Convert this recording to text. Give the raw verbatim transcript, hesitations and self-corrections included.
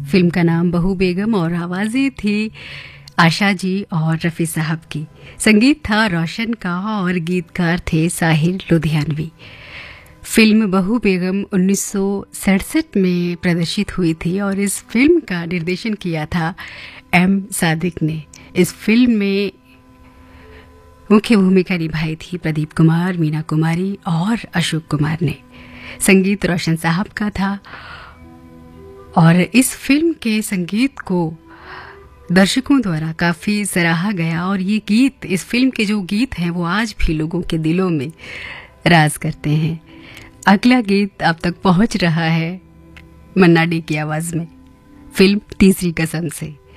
Film का नाम बहू बेगम और आवाज़ें थी आशा जी और रफ़ी साहब की। संगीत था रोशन का और गीतकार थे साहिर लुधियानवी। फिल्म बहू बेगम उन्नीस सौ सड़सठ में प्रदर्शित हुई थी और इस फिल्म का निर्देशन किया था एम सादिक ने। इस फिल्म में मुख्य भूमिका निभाई थी प्रदीप कुमार, मीना कुमारी और अशोक कुमार ने। संगीत रोशन साहब का था और इस फिल्म के संगीत को दर्शकों द्वारा काफ़ी सराहा गया और ये गीत, इस फिल्म के जो गीत हैं वो आज भी लोगों के दिलों में राज करते हैं। अगला गीत आप तक पहुंच रहा है मन्ना डे की आवाज़ में, फिल्म तीसरी कसम से।